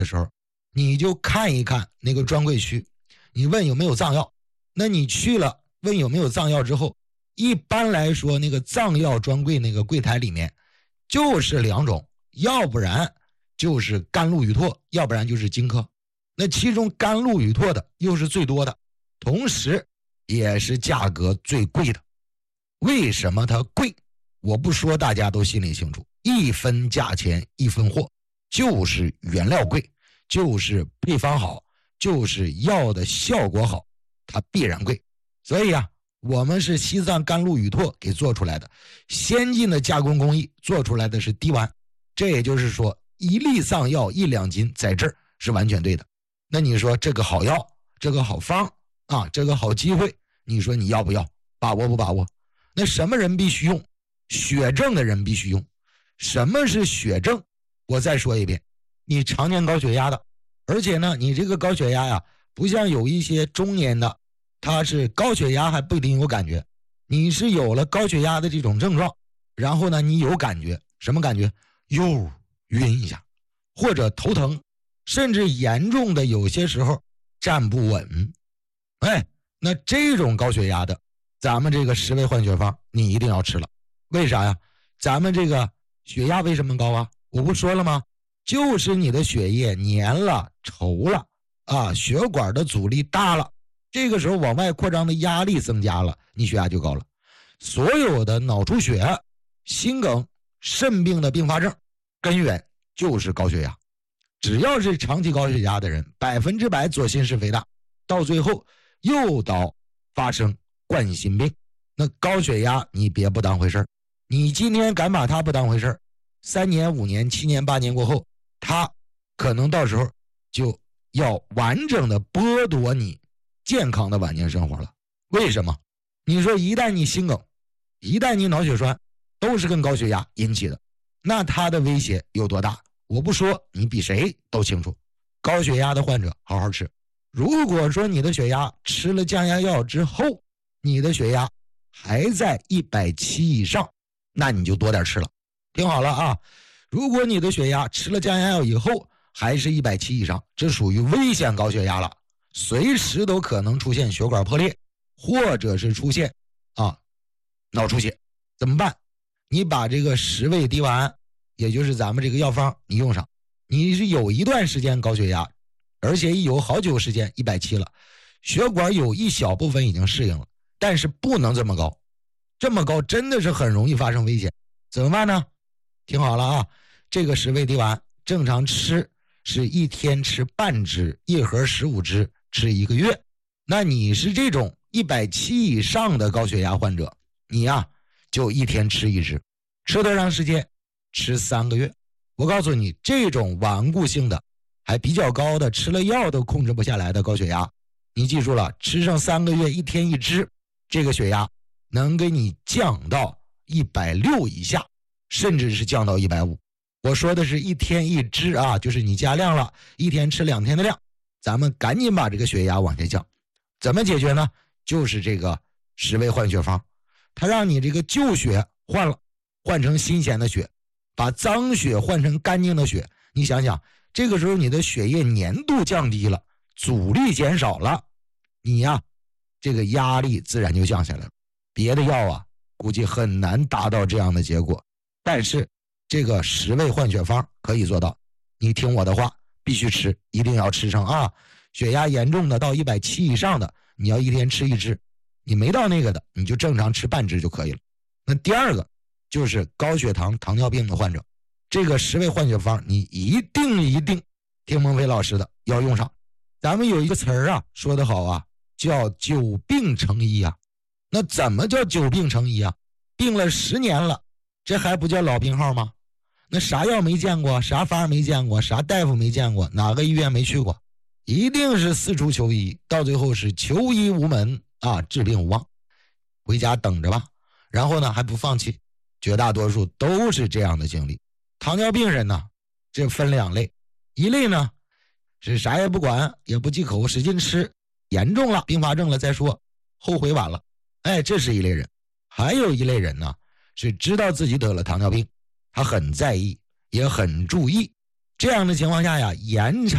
的时候，你就看一看那个专柜区，你问有没有藏药。那你去了问有没有藏药之后，一般来说那个藏药专柜那个柜台里面就是2种，要不然就是甘露雨拓，要不然就是金科。那其中甘露雨拓的又是最多的，同时也是价格最贵的。为什么它贵？我不说大家都心里清楚，一分价钱一分货，就是原料贵，就是配方好，就是药的效果好，它必然贵。所以啊，我们是西藏甘露雨拓给做出来的，先进的加工工艺做出来的是低丸。这也就是说1粒藏药1两金在这儿是完全对的。那你说这个好药，这个好方啊，这个好机会，你说你要不要，把握不把握？那什么人必须用？血症的人必须用。什么是血症？我再说一遍，你常年高血压的，而且呢你这个高血压呀，不像有一些中年的，他是高血压还不一定有感觉，你是有了高血压的这种症状，然后呢你有感觉，什么感觉？又晕一下，或者头疼，甚至严重的有些时候站不稳。那这种高血压的，咱们这个10味换血方你一定要吃了。为啥呀？咱们这个血压为什么高啊？我不说了吗？就是你的血液黏了稠了啊，血管的阻力大了，这个时候往外扩张的压力增加了，你血压就高了。所有的脑出血、心梗、肾病的并发症根源就是高血压。只要是长期高血压的人，100%左心室肥大，到最后诱导发生冠心病。那高血压你别不当回事，你今天敢把它不当回事，3年、5年、7年、8年过后，它可能到时候就要完整的剥夺你健康的晚年生活了。为什么？你说一旦你心梗，一旦你脑血栓，都是跟高血压引起的，那它的威胁有多大？我不说，你比谁都清楚。高血压的患者好好吃，如果说你的血压吃了降压药之后，你的血压还在170以上，那你就多点吃了。听好了啊，如果你的血压吃了降压药以后还是170以上，这属于危险高血压了，随时都可能出现血管破裂，或者是出现脑出血。怎么办？你把这个10味低丸，也就是咱们这个药方你用上，你是有一段时间高血压，而且有好久时间170了，血管有一小部分已经适应了，但是不能这么高，这么高真的是很容易发生危险。怎么办呢？听好了啊，这个10味低丸正常吃是1天吃半支，1盒15支，吃1个月。那你是这种170以上的高血压患者，你呀就1天吃1支，吃多长时间？吃3个月。我告诉你，这种顽固性的还比较高的，吃了药都控制不下来的高血压，你记住了，吃上3个月1天1支，这个血压能给你降到160以下，甚至是降到150。我说的是1天1支啊，就是你加量了，1天吃2天的量，咱们赶紧把这个血压往下降。怎么解决呢？就是这个10味换血方，它让你这个旧血换了，换成新鲜的血，把脏血换成干净的血。你想想，这个时候你的血液粘度降低了，阻力减少了，你呀这个压力自然就降下来了。别的药啊估计很难达到这样的结果，但是这个10味换血方可以做到。你听我的话，必须吃，一定要吃上啊！血压严重的到170以上的，你要1天吃1支，你没到那个的，你就正常吃半支就可以了。那第二个就是高血糖、糖尿病的患者，这个10味换血方你一定听孟非老师的要用上。咱们有一个词儿啊说得好啊，叫久病成医啊。那怎么叫久病成医啊？病了10年了，这还不叫老病号吗？那啥药没见过，啥方没见过，啥大夫没见过，哪个医院没去过，一定是四处求医，到最后是求医无门啊，治病无望，回家等着吧。然后呢还不放弃，绝大多数都是这样的经历。糖尿病人呢，这分2类，一类呢是啥也不管，也不忌口，使劲吃，严重了并发症了再说，后悔晚了，这是一类人。还有一类人呢，是知道自己得了糖尿病，他很在意，也很注意，这样的情况下呀，延长